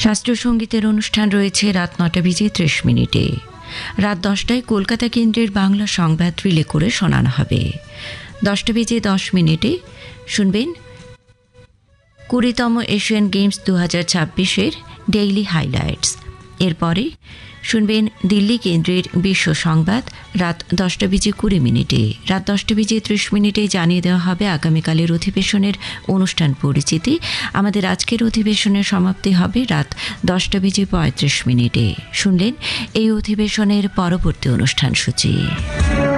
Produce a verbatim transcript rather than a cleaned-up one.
শাস্ত্রীয় সঙ্গীতের অনুষ্ঠান রয়েছে রাত নটা বেজে ত্রিশ মিনিটে। রাত দশটায় কলকাতা কেন্দ্রের বাংলা সংবাদ রিলে করে শোনানো হবে। দশটা বেজে দশ মিনিটে শুনবেন কুড়িতম এশিয়ান গেমস দু হাজার ছাব্বিশের ডেইলি হাইলাইটস। এরপরে শুনবেন দিল্লি কেন্দ্রের বিশ্ব সংবাদ রাত দশটা বেজে কুড়ি মিনিটে। রাত দশটা বেজে ত্রিশ মিনিটে জানিয়ে দেওয়া হবে আগামীকালের অধিবেশনের অনুষ্ঠান পরিচিতি। আমাদের আজকের অধিবেশনের সমাপ্তি হবে রাত দশটা বেজে পঁয়ত্রিশ মিনিটে। শুনলেন এই অধিবেশনের পরবর্তী অনুষ্ঠান সূচি।